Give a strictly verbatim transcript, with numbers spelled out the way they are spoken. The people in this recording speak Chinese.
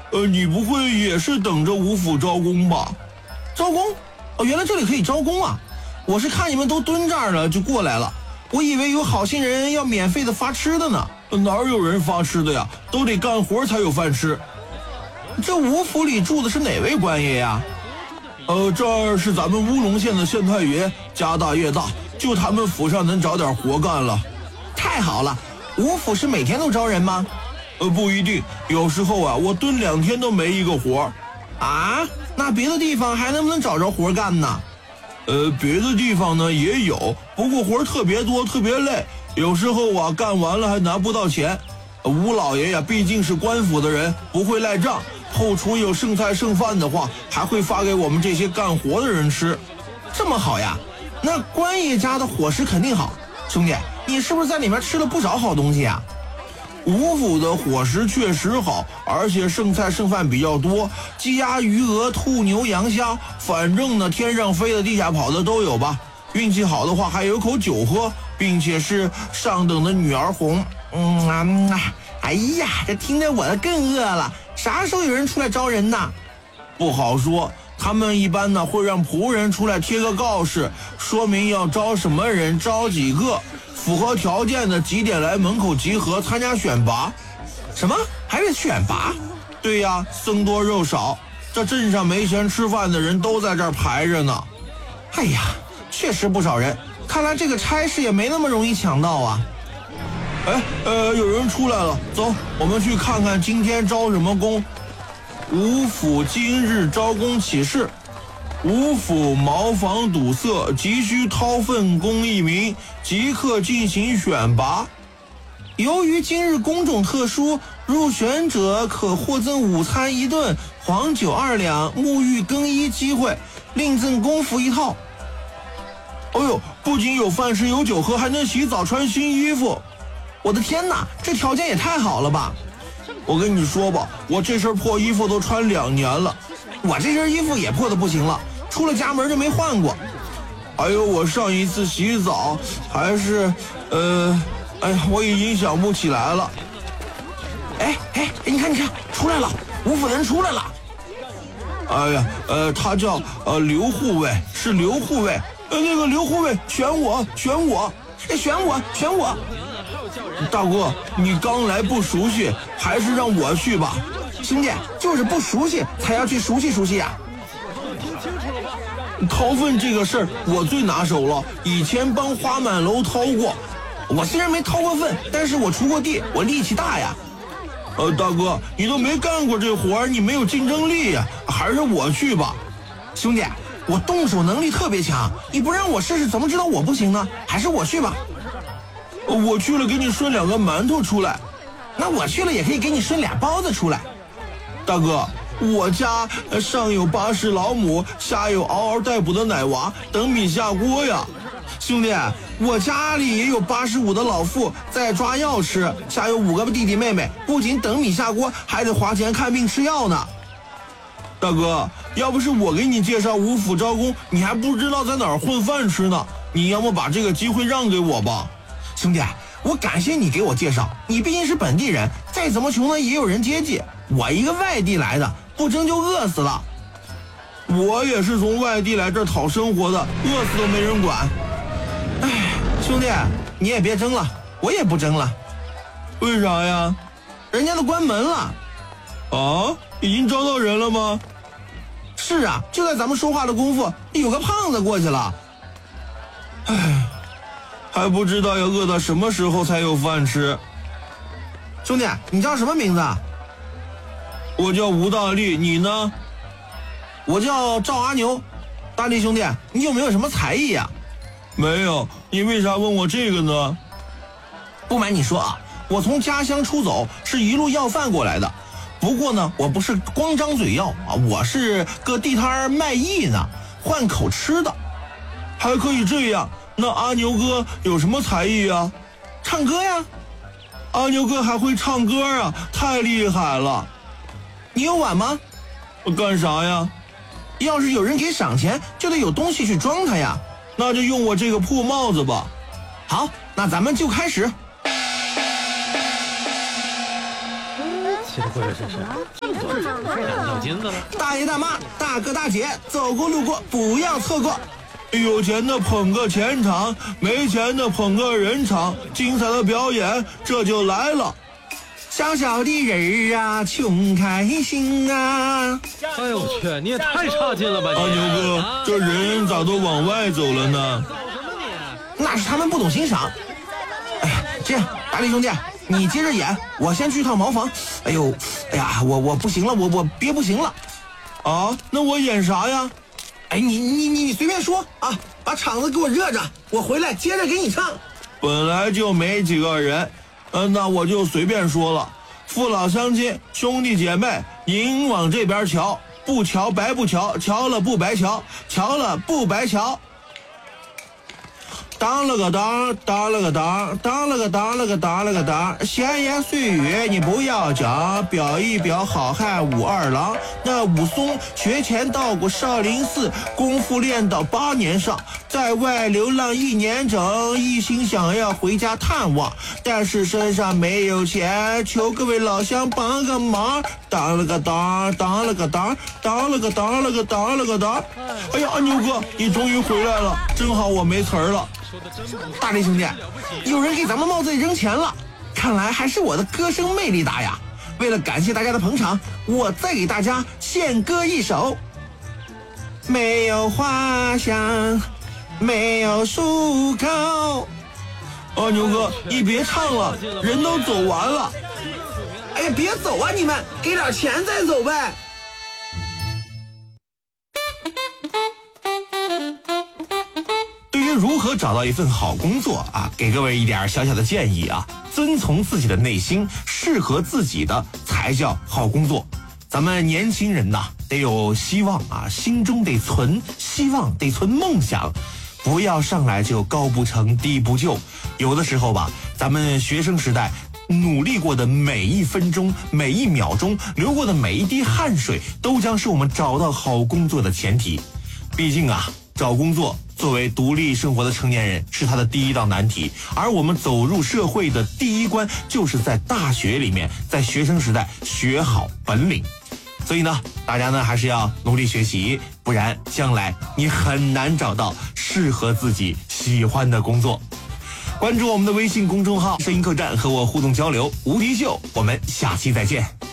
呃，你不会也是等着五府招工吧？ 招工？哦，原来这里可以招工啊！我是看你们都蹲这儿了就过来了，我以为有好心人要免费的发吃的呢。 哪有人发吃的呀？都得干活才有饭吃。 这五府里住的是哪位官爷呀？ 呃，这儿是咱们乌龙县的县太爷，家大业大，就他们府上能找点活干了。 太好了，五府是每天都招人吗？ 呃，不一定，有时候啊，我蹲两天都没一个活。 啊？那别的地方还能不能找着活干呢？ 呃，别的地方呢也有，不过活特别多，特别累，有时候啊干完了还拿不到钱。吴老爷呀，毕竟是官府的人，不会赖账，后厨有剩菜剩饭的话，还会发给我们这些干活的人吃。 这么好呀？那官爷家的伙食肯定好。兄弟，你是不是在里面吃了不少好东西啊？ 吴府的伙食确实好，而且剩菜剩饭比较多，鸡鸭鱼鹅兔牛羊虾，反正呢天上飞的地下跑的都有吧。运气好的话还有口酒喝，并且是上等的女儿红。 嗯啊、嗯，哎呀，这听得我的更饿了。啥时候有人出来招人呢？ 不好说，他们一般呢会让仆人出来贴个告示，说明要招什么人，招几个，符合条件的几点来门口集合参加选拔。 什么？还得选拔？ 对呀，僧多肉少，这镇上没钱吃饭的人都在这儿排着呢。 哎呀，确实不少人，看来这个差事也没那么容易抢到啊。 哎，呃，有人出来了，走，我们去看看今天招什么工。吴府今日招工启事：吴府茅房堵塞，急需掏粪工一名，即刻进行选拔。 由于今日工种特殊，入选者可获赠午餐一顿、黄酒二两、沐浴更衣机会，另赠工服一套。 哎呦，不仅有饭吃有酒喝，还能洗澡穿新衣服。 我的天哪，这条件也太好了吧！ 我跟你说吧，我这身破衣服都穿两年了， 我这身衣服也破得不行了，出了家门就没换过。 还有我上一次洗澡还是，呃，哎呀，我已经想不起来了。 哎哎，你看你看，出来了，吴府人出来了。 哎呀，呃，他叫呃刘护卫，是刘护卫，呃，那个刘护卫选我，选我， 哎，选我，选我。 大哥，你刚来不熟悉，还是让我去吧。 兄弟，就是不熟悉才要去熟悉熟悉呀、 啊。掏粪这个事儿我最拿手了，以前帮花满楼掏过。 我虽然没掏过粪，但是我锄过地，我力气大呀。 呃，大哥，你都没干过这活儿，你没有竞争力呀，还是我去吧。 兄弟，我动手能力特别强，你不让我试试，怎么知道我不行呢？还是我去吧。 我去了给你顺两个馒头出来， 那我去了也可以给你顺俩包子出来。 大哥，我家上有八十老母，下有嗷嗷待哺的奶娃，等米下锅呀。 兄弟，我家里也有八十五的老妇在抓药吃，下有五个弟弟妹妹，不仅等米下锅，还得花钱看病吃药呢。 大哥，要不是我给你介绍五府招工，你还不知道在哪儿混饭吃呢。你要么把这个机会让给我吧。 兄弟，我感谢你给我介绍，你毕竟是本地人，再怎么穷呢也有人接济。我一个外地来的，不争就饿死了。 我也是从外地来这儿讨生活的，饿死都没人管。 哎，兄弟，你也别争了，我也不争了。 为啥呀？ 人家都关门了。 啊？已经招到人了吗？ 是啊，就在咱们说话的功夫，有个胖子过去了。 唉。还不知道要饿到什么时候才有饭吃。 兄弟，你叫什么名字？ 我叫吴大力，你呢？ 我叫赵阿牛。大力兄弟，你有没有什么才艺呀、啊？ 没有，你为啥问我这个呢？ 不瞒你说啊，我从家乡出走，是一路要饭过来的。不过呢，我不是光张嘴要啊，我是个地摊卖艺呢，换口吃的。 还可以这样？那阿牛哥有什么才艺啊？ 唱歌呀。 阿牛哥还会唱歌啊，太厉害了。 你有碗吗？ 干啥呀？ 要是有人给赏钱，就得有东西去装它呀。 那就用我这个破帽子吧。 好，那咱们就开始。 气的鬼了，这是，这是两脚金子了。 大爷大妈、大哥大姐，走过路过不要错过。 有钱的捧个钱场，没钱的捧个人场，精彩的表演这就来了。 小小的人儿啊，穷开心啊！ 哎呦我去，你也太差劲了吧！ 阿牛哥，这人咋都往外走了呢？ 那是他们不懂欣赏。哎呀，这样，大力兄弟，你接着演，我先去趟茅房。哎呦，哎呀，我我不行了，我我憋不行了。 啊，那我演啥呀？ 哎，你你你你随便说啊，把场子给我热着，我回来接着给你唱。 本来就没几个人，嗯、呃，那我就随便说了。父老乡亲，兄弟姐妹，您往这边瞧，不瞧白不瞧，瞧了不白瞧，瞧了不白瞧。当了个当，当了个当，当了个当了个当了个当，闲言碎语你不要讲，表一表好汉武二郎。那武松学拳到过少林寺，功夫练到八年上，在外流浪一年整，一心想要回家探望，但是身上没有钱，求各位老乡帮个忙。当了个当，当了个当，当了个当了个当了个当。哎呀，牛哥，你终于回来了，正好我没词儿了。 大力兄弟，有人给咱们帽子里扔钱了，看来还是我的歌声魅力大呀。为了感谢大家的捧场，我再给大家献歌一首。没有花香，没有漱口。 啊，牛哥，你别唱了，人都走完了。 哎呀，别走啊你们，给点钱再走呗。如何找到一份好工作啊？给各位一点小小的建议啊，遵从自己的内心，适合自己的才叫好工作。咱们年轻人呐，得有希望啊，心中得存希望，得存梦想，不要上来就高不成低不就。有的时候吧，咱们学生时代努力过的每一分钟、每一秒钟，流过的每一滴汗水，都将是我们找到好工作的前提。毕竟啊，找工作作为独立生活的成年人是他的第一道难题，而我们走入社会的第一关就是在大学里面，在学生时代学好本领。所以呢，大家呢还是要努力学习，不然将来你很难找到适合自己喜欢的工作。关注我们的微信公众号摄音客栈，和我互动交流。无敌秀，我们下期再见。